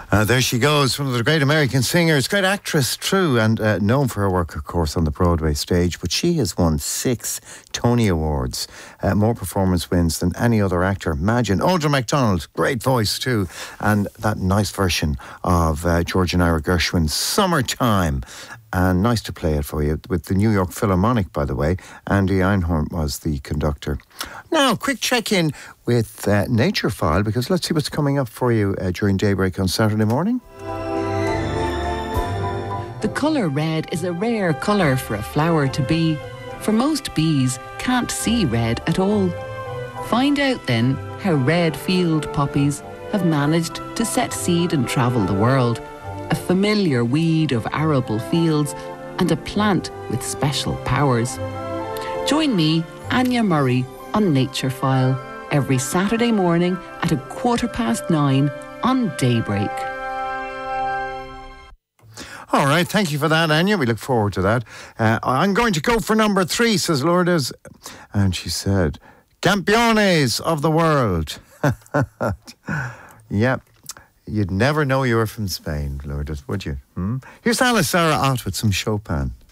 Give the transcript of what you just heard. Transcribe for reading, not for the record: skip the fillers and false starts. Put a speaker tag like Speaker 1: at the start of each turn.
Speaker 1: There she goes, one of the great American singers, great actress, true, and known for her work, of course, on the Broadway stage. But she has won 6 Tony Awards, more performance wins than any other actor. Imagine. Audra McDonald, great voice too, and that nice version of George and Ira Gershwin's Summertime. And nice to play it for you with the New York Philharmonic, by the way. Andy Einhorn was the conductor. Now, quick check-in with Nature File, because let's see what's coming up for you during daybreak on Saturday morning.
Speaker 2: The colour red is a rare colour for a flower to be, for most bees can't see red at all. Find out then how red field poppies have managed to set seed and travel the world. A familiar weed of arable fields and a plant with special powers. Join me, Anya Murray, on Nature File every Saturday morning at 9:15 on Daybreak.
Speaker 1: All right, thank you for that, Anya. We look forward to that. I'm going to go for number 3, says Lourdes. And she said, Campeones of the world. Yep. You'd never know you were from Spain, Lourdes, would you? Here's Alice Sarah Ott with some Chopin.